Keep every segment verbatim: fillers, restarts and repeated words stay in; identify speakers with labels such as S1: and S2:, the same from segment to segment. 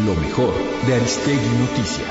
S1: Lo mejor de Aristegui Noticias.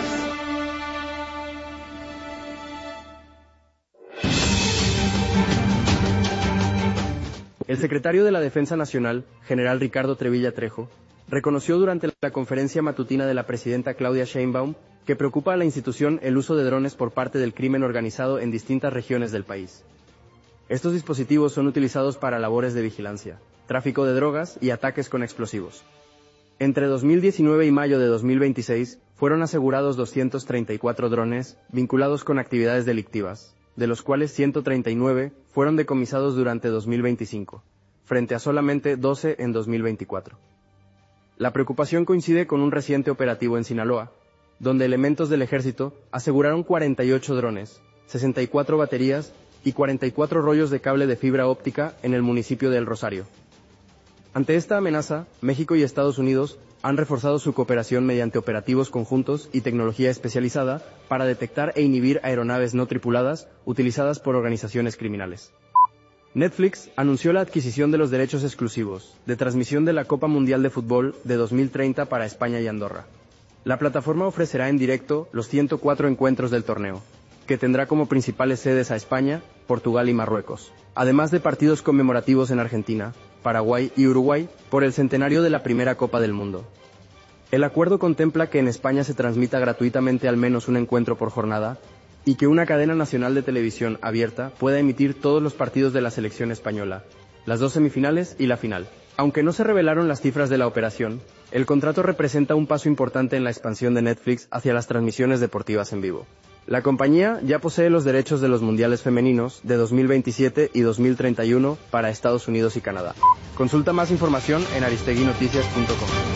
S2: El secretario de la Defensa Nacional, general Ricardo Trevilla Trejo, reconoció durante la conferencia matutina de la presidenta Claudia Sheinbaum que preocupa a la institución el uso de drones por parte del crimen organizado en distintas regiones del país. Estos dispositivos son utilizados para labores de vigilancia, tráfico de drogas y ataques con explosivos. Entre dos mil diecinueve y mayo de dos mil veintiséis fueron asegurados doscientos treinta y cuatro drones vinculados con actividades delictivas, de los cuales ciento treinta y nueve fueron decomisados durante dos mil veinticinco, frente a solamente doce en dos mil veinticuatro. La preocupación coincide con un reciente operativo en Sinaloa, donde elementos del ejército aseguraron cuarenta y ocho drones, sesenta y cuatro baterías y cuarenta y cuatro rollos de cable de fibra óptica en el municipio de El Rosario. Ante esta amenaza, México y Estados Unidos han reforzado su cooperación mediante operativos conjuntos y tecnología especializada para detectar e inhibir aeronaves no tripuladas utilizadas por organizaciones criminales. Netflix anunció la adquisición de los derechos exclusivos de transmisión de la Copa Mundial de Fútbol de dos mil treinta para España y Andorra. La plataforma ofrecerá en directo los ciento cuatro encuentros del torneo, que tendrá como principales sedes a España, Portugal y Marruecos, además de partidos conmemorativos en Argentina, Paraguay y Uruguay por el centenario de la primera Copa del Mundo. El acuerdo contempla que en España se transmita gratuitamente al menos un encuentro por jornada y que una cadena nacional de televisión abierta pueda emitir todos los partidos de la selección española, las dos semifinales y la final. Aunque no se revelaron las cifras de la operación, el contrato representa un paso importante en la expansión de Netflix hacia las transmisiones deportivas en vivo. La compañía ya posee los derechos de los mundiales femeninos de dos mil veintisiete y dos mil treinta y uno para Estados Unidos y Canadá. Consulta más información en aristegui noticias punto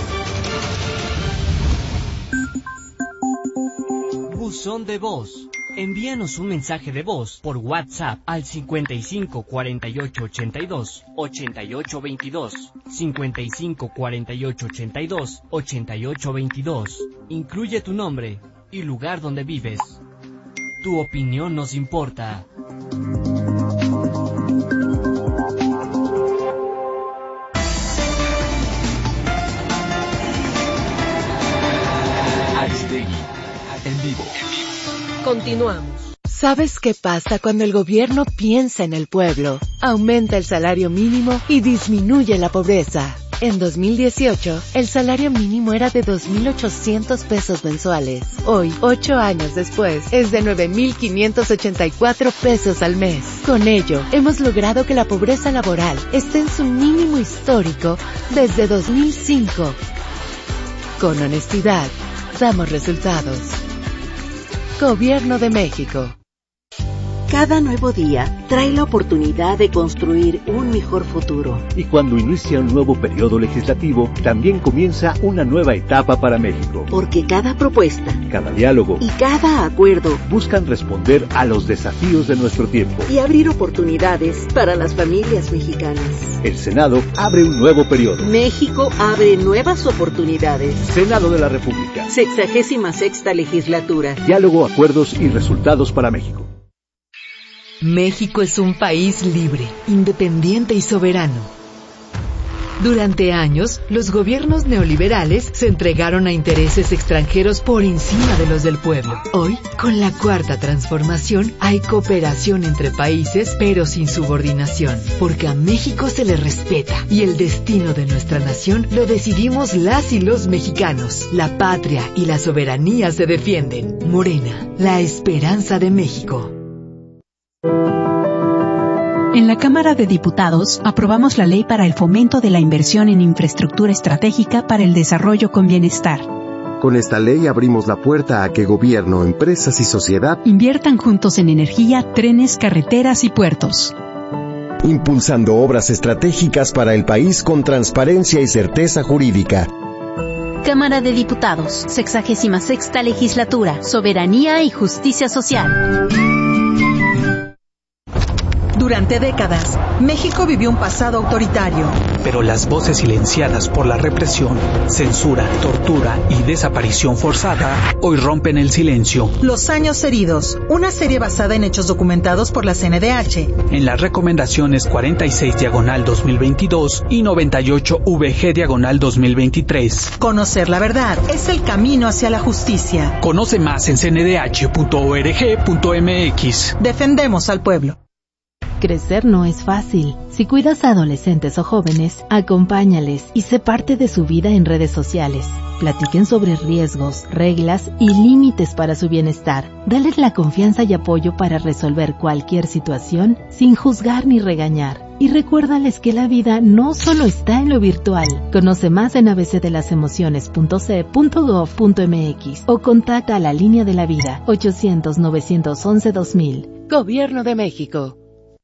S2: com.
S3: Buzón de voz. Envíanos un mensaje de voz por WhatsApp al cincuenta y cinco cuarenta y ocho ochenta y dos ochenta y ocho veintidós, cincuenta y cinco cuarenta y ocho ochenta y dos ochenta y ocho veintidós. Incluye tu nombre y lugar donde vives. Tu opinión nos importa.
S1: Aristegui, en vivo.
S4: Continuamos.
S5: ¿Sabes qué pasa cuando el gobierno piensa en el pueblo? Aumenta el salario mínimo y disminuye la pobreza. En dos mil dieciocho, el salario mínimo era de dos mil ochocientos pesos mensuales. Hoy, ocho años después, es de nueve mil quinientos ochenta y cuatro pesos al mes. Con ello, hemos logrado que la pobreza laboral esté en su mínimo histórico desde dos mil cinco. Con honestidad, damos resultados. Gobierno de México.
S6: Cada nuevo día trae la oportunidad de construir un mejor futuro.
S7: Y cuando inicia un nuevo periodo legislativo, también comienza una nueva etapa para México.
S6: Porque cada propuesta,
S7: cada diálogo
S6: y cada acuerdo
S7: buscan responder a los desafíos de nuestro tiempo
S6: y abrir oportunidades para las familias mexicanas.
S7: El Senado abre un nuevo periodo.
S6: México abre nuevas oportunidades.
S7: Senado de la República.
S6: Sexagésima sexta legislatura.
S7: Diálogo, acuerdos y resultados para México.
S5: México es un país libre, independiente y soberano. Durante años, los gobiernos neoliberales se entregaron a intereses extranjeros por encima de los del pueblo. Hoy, con la cuarta transformación, hay cooperación entre países, pero sin subordinación, porque a México se le respeta y el destino de nuestra nación lo decidimos las y los mexicanos. La patria y la soberanía se defienden. Morena, la esperanza de México.
S8: En la Cámara de Diputados, aprobamos la Ley para el Fomento de la Inversión en Infraestructura Estratégica para el Desarrollo con Bienestar.
S9: Con esta ley abrimos la puerta a que gobierno, empresas y sociedad
S8: inviertan juntos en energía, trenes, carreteras y puertos.
S9: Impulsando obras estratégicas para el país con transparencia y certeza jurídica.
S10: Cámara de Diputados, sexagésima sexta legislatura, soberanía y justicia social.
S11: Durante décadas, México vivió un pasado autoritario.
S12: Pero las voces silenciadas por la represión, censura, tortura y desaparición forzada hoy rompen el silencio.
S11: Los años heridos, una serie basada en hechos documentados por la C N D H.
S12: En las recomendaciones cuarenta y seis diagonal dos mil veintidós y noventa y ocho V G diagonal dos mil veintitrés.
S11: Conocer la verdad es el camino hacia la justicia.
S12: Conoce más en c n d h punto org punto m x.
S11: Defendemos al pueblo.
S8: Crecer no es fácil. Si cuidas a adolescentes o jóvenes, acompáñales y sé parte de su vida en redes sociales. Platiquen sobre riesgos, reglas y límites para su bienestar. Dales la confianza y apoyo para resolver cualquier situación sin juzgar ni regañar. Y recuérdales que la vida no solo está en lo virtual. Conoce más en a b c de las emociones punto c e punto gov punto m x o contacta a la Línea de la Vida ochocientos, novecientos once, dos mil.
S5: Gobierno de México.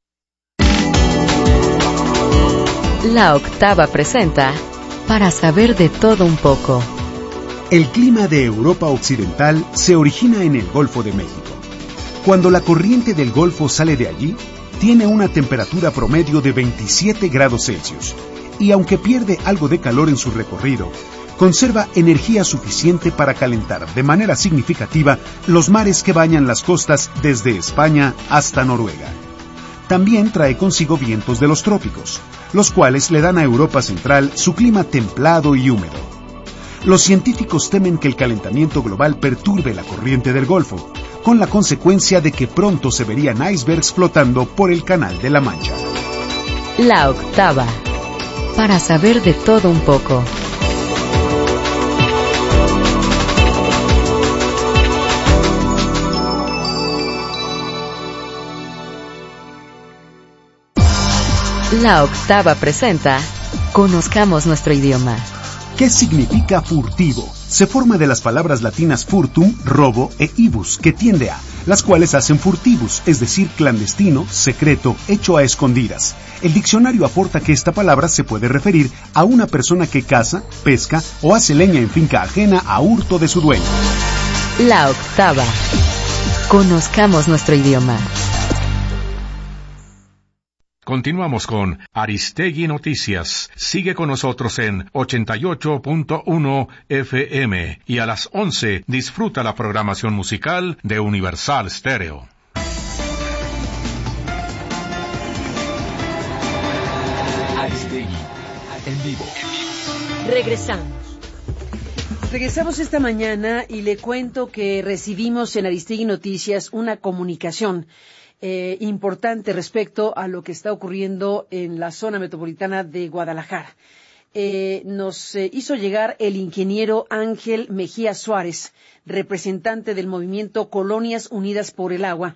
S4: La Octava presenta Para saber de todo un poco.
S13: El clima de Europa Occidental se origina en el Golfo de México. Cuando la corriente del Golfo sale de allí, tiene una temperatura promedio de veintisiete grados Celsius y aunque pierde algo de calor en su recorrido, conserva energía suficiente para calentar de manera significativa los mares que bañan las costas desde España hasta Noruega. También trae consigo vientos de los trópicos, los cuales le dan a Europa Central su clima templado y húmedo. Los científicos temen que el calentamiento global perturbe la corriente del Golfo, con la consecuencia de que pronto se verían icebergs flotando por el Canal de la Mancha.
S4: La Octava. Para saber de todo un poco. La Octava presenta Conozcamos nuestro idioma.
S13: ¿Qué significa furtivo? Se forma de las palabras latinas furtum, robo, e ibus, que tiende a, las cuales hacen furtivus, es decir, clandestino, secreto, hecho a escondidas. El diccionario aporta que esta palabra se puede referir a una persona que caza, pesca o hace leña en finca ajena a hurto de su dueño.
S4: La Octava. Conozcamos nuestro idioma.
S14: Continuamos con Aristegui Noticias. Sigue con nosotros en ochenta y ocho punto uno F M y a las once disfruta la programación musical de Universal Stereo.
S1: Aristegui en vivo.
S4: Regresamos.
S15: Regresamos esta mañana y le cuento que recibimos en Aristegui Noticias una comunicación Eh, importante respecto a lo que está ocurriendo en la zona metropolitana de Guadalajara. Eh, nos eh, hizo llegar el ingeniero Ángel Mejía Suárez, representante del movimiento Colonias Unidas por el Agua,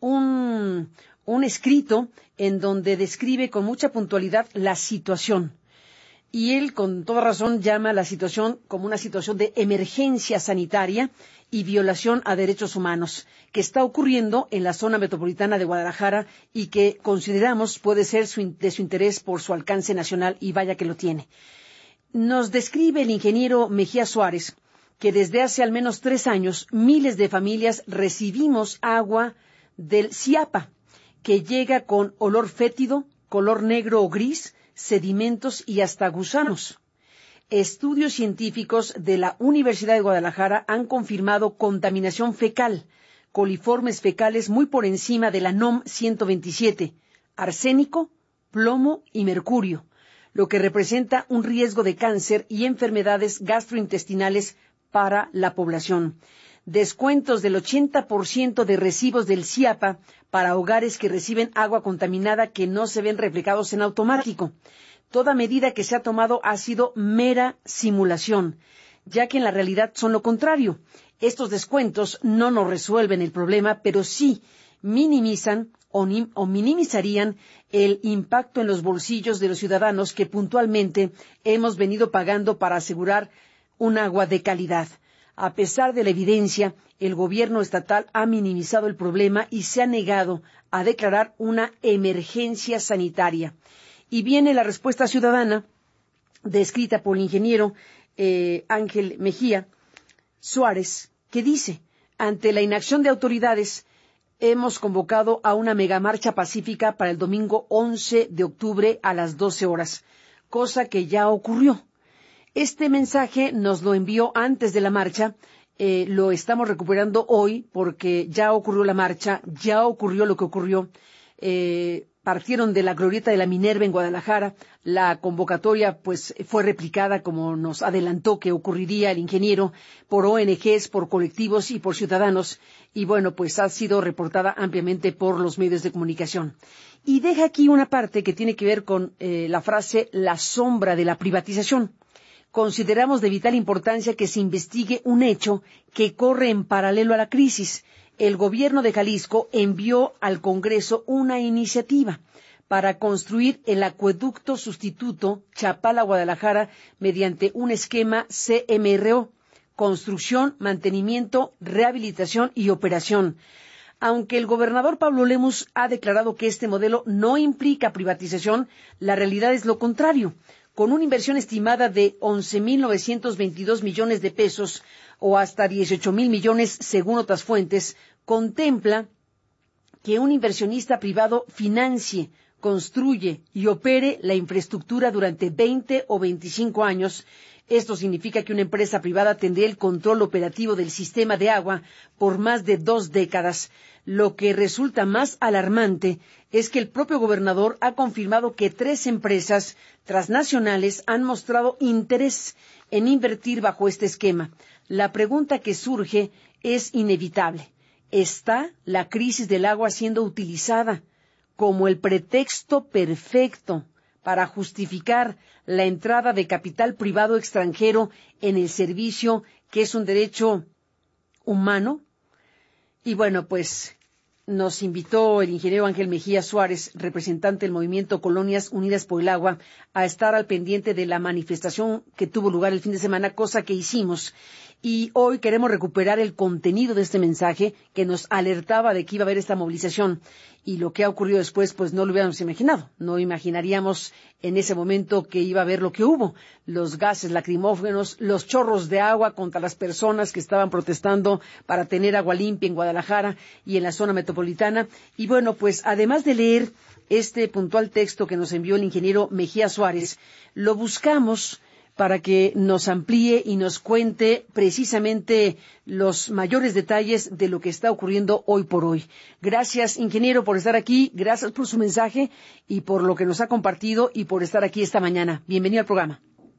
S15: un, un escrito en donde describe con mucha puntualidad la situación. Y él, con toda razón, llama a la situación como una situación de emergencia sanitaria y violación a derechos humanos que está ocurriendo en la zona metropolitana de Guadalajara y que consideramos puede ser su, de su interés por su alcance nacional, y vaya que lo tiene. Nos describe el ingeniero Mejía Suárez que desde hace al menos tres años miles de familias recibimos agua del Ciapa, que llega con olor fétido, color negro o gris, sedimentos y hasta gusanos. Estudios científicos de la Universidad de Guadalajara han confirmado contaminación fecal, coliformes fecales muy por encima de la N O M ciento veintisiete, arsénico, plomo y mercurio, lo que representa un riesgo de cáncer y enfermedades gastrointestinales para la población. Descuentos del ochenta por ciento de recibos del Ciapa para hogares que reciben agua contaminada que no se ven reflejados en automático. Toda medida que se ha tomado ha sido mera simulación, ya que en la realidad son lo contrario. Estos descuentos no nos resuelven el problema, pero sí minimizan o, ni, o minimizarían el impacto en los bolsillos de los ciudadanos que puntualmente hemos venido pagando para asegurar un agua de calidad. A pesar de la evidencia, el gobierno estatal ha minimizado el problema y se ha negado a declarar una emergencia sanitaria. Y viene la respuesta ciudadana, descrita por el ingeniero eh, Ángel Mejía Suárez, que dice, ante la inacción de autoridades, hemos convocado a una megamarcha pacífica para el domingo once de octubre a las doce horas, cosa que ya ocurrió. Este mensaje nos lo envió antes de la marcha, eh, lo estamos recuperando hoy porque ya ocurrió la marcha, ya ocurrió lo que ocurrió. Eh, partieron de la glorieta de la Minerva en Guadalajara, la convocatoria pues fue replicada como nos adelantó que ocurriría el ingeniero por O N Ges, por colectivos y por ciudadanos, y bueno, pues ha sido reportada ampliamente por los medios de comunicación. Y deja aquí una parte que tiene que ver con eh, la frase la sombra de la privatización. Consideramos de vital importancia que se investigue un hecho que corre en paralelo a la crisis. El gobierno de Jalisco envió al Congreso una iniciativa para construir el acueducto sustituto Chapala-Guadalajara mediante un esquema C M R O, construcción, mantenimiento, rehabilitación y operación. Aunque el gobernador Pablo Lemus ha declarado que este modelo no implica privatización, la realidad es lo contrario. Con una inversión estimada de once mil novecientos veintidós millones de pesos o hasta dieciocho mil millones según otras fuentes, contempla que un inversionista privado financie, construye y opere la infraestructura durante veinte o veinticinco años. Esto significa que una empresa privada tendría el control operativo del sistema de agua por más de dos décadas. Lo que resulta más alarmante es que el propio gobernador ha confirmado que tres empresas transnacionales han mostrado interés en invertir bajo este esquema. La pregunta que surge es inevitable. ¿Está la crisis del agua siendo utilizada como el pretexto perfecto para justificar la entrada de capital privado extranjero en el servicio que es un derecho humano? Y bueno, pues nos invitó el ingeniero Ángel Mejía Suárez, representante del movimiento Colonias Unidas por el Agua, a estar al pendiente de la manifestación que tuvo lugar el fin de semana, cosa que hicimos. Y hoy queremos recuperar el contenido de este mensaje que nos alertaba de que iba a haber esta movilización. Y lo que ha ocurrido después, pues no lo hubiéramos imaginado. No imaginaríamos en ese momento que iba a haber lo que hubo. Los gases lacrimógenos, los chorros de agua contra las personas que estaban protestando para tener agua limpia en Guadalajara y en la zona metropolitana. Y bueno, pues además de leer este puntual texto que nos envió el ingeniero Mejía Suárez, lo buscamos para que nos amplíe y nos cuente precisamente los mayores detalles de lo que está ocurriendo hoy por hoy. Gracias, ingeniero, por estar aquí, gracias por su mensaje y por lo que nos ha compartido y por estar aquí esta mañana. Bienvenido al programa.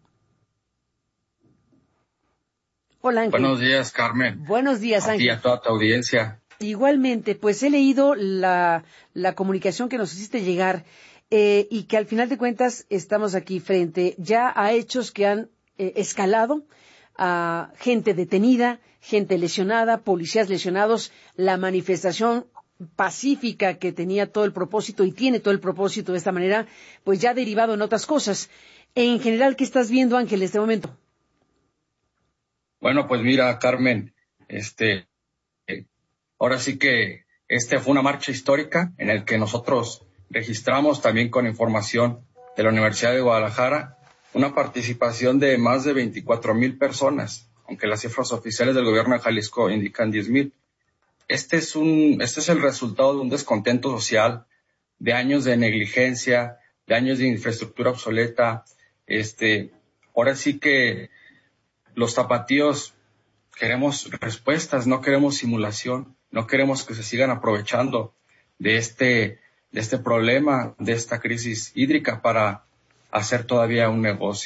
S15: Hola, Ángel.
S16: Buenos días, Carmen.
S15: Buenos días,
S16: a
S15: Ángel.
S16: Y a toda tu audiencia.
S15: Igualmente, pues he leído la, la comunicación que nos hiciste llegar. Eh, y que al final de cuentas estamos aquí frente ya a hechos que han eh, escalado, a gente detenida, gente lesionada, policías lesionados, la manifestación pacífica que tenía todo el propósito y tiene todo el propósito de esta manera, pues ya ha derivado en otras cosas. En general, ¿qué estás viendo, Ángel, en este momento?
S16: Bueno, pues mira, Carmen, este, eh, ahora sí que este fue una marcha histórica en el que nosotros registramos también con información de la Universidad de Guadalajara una participación de más de veinticuatro mil personas, aunque las cifras oficiales del gobierno de Jalisco indican diez mil. Este es un, este es el resultado de un descontento social, de años de negligencia, de años de infraestructura obsoleta. Este, ahora sí que los tapatíos queremos respuestas, no queremos simulación, no queremos que se sigan aprovechando de este de este problema, de esta crisis hídrica para hacer todavía un negocio.